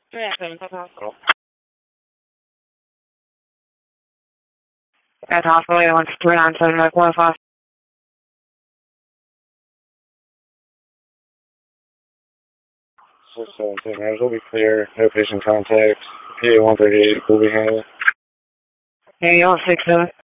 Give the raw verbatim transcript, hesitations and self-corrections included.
Yeah, at the hospital. At the hospital, yeah, once three nine seven, like one five. six seventeen, ours will be clear. No patient contact. P A one thirty-eight will be handled. Yeah, you all six seven.